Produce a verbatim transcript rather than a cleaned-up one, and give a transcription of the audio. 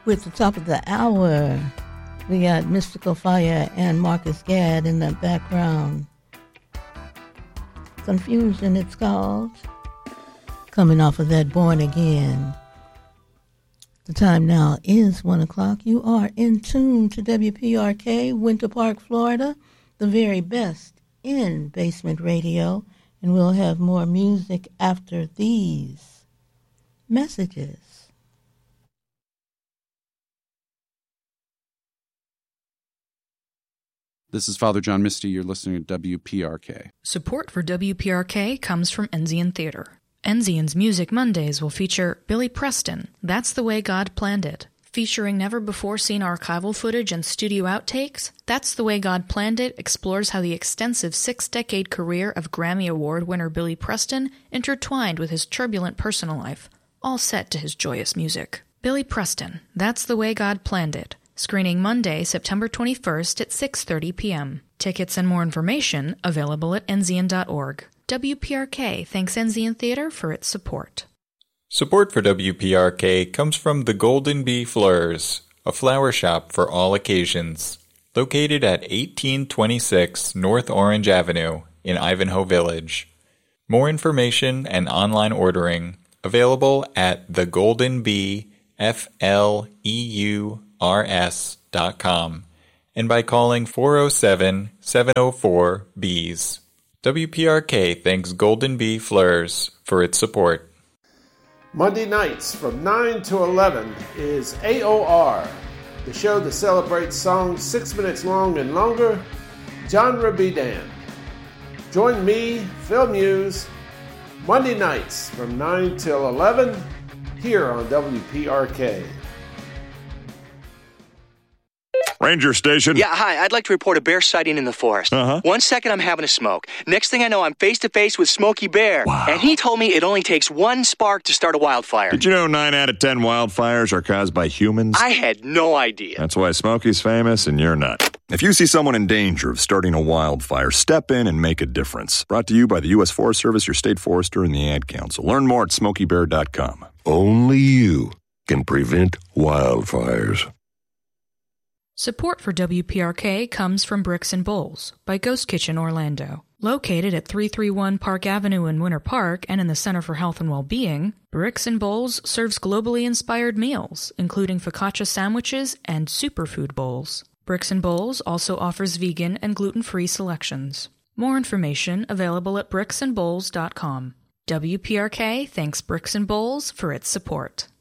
With the top of the hour, we got Mystical Fire and Marcus Gadd in the background. Confusion, it's called. Coming off of that Born Again. The time now is one o'clock. You are in tune to W P R K, Winter Park, Florida, the very best in basement radio. And we'll have more music after these messages. This is Father John Misty. You're listening to W P R K. Support for W P R K comes from Enzian Theater. Enzian's Music Mondays will feature Billy Preston, That's the Way God Planned It. Featuring never-before-seen archival footage and studio outtakes, That's the Way God Planned It explores how the extensive six-decade career of Grammy Award winner Billy Preston intertwined with his turbulent personal life, all set to his joyous music. Billy Preston, That's the Way God Planned It. Screening Monday, September twenty-first at six thirty p.m. Tickets and more information available at enzian dot org. W P R K thanks Enzian Theater for its support. Support for W P R K comes from the Golden Bee Fleurs, a flower shop for all occasions, located at eighteen twenty-six North Orange Avenue in Ivanhoe Village. More information and online ordering available at the golden bee fleurs dot com and by calling four oh seven, seven oh four, B E E S. W P R K thanks Golden Bee Fleurs for its support. Monday nights from nine to eleven is A O R, the show that celebrates songs six minutes long and longer, genre be damned. Join me, Phil Muse, Monday nights from nine till eleven here on W P R K. Ranger Station. Yeah, hi. I'd like to report a bear sighting in the forest. Uh-huh. One second, I'm having a smoke. Next thing I know, I'm face-to-face with Smokey Bear. Wow. And he told me it only takes one spark to start a wildfire. Did you know nine out of ten wildfires are caused by humans? I had no idea. That's why Smokey's famous and you're not. If you see someone in danger of starting a wildfire, step in and make a difference. Brought to you by the U S Forest Service, your state forester, and the Ad Council. Learn more at smokey bear dot com. Only you can prevent wildfires. Support for W P R K comes from Bricks and Bowls by Ghost Kitchen Orlando. Located at three thirty-one Park Avenue in Winter Park and in the Center for Health and Well-Being, Bricks and Bowls serves globally inspired meals, including focaccia sandwiches and superfood bowls. Bricks and Bowls also offers vegan and gluten-free selections. More information available at bricks and bowls dot com. W P R K thanks Bricks and Bowls for its support.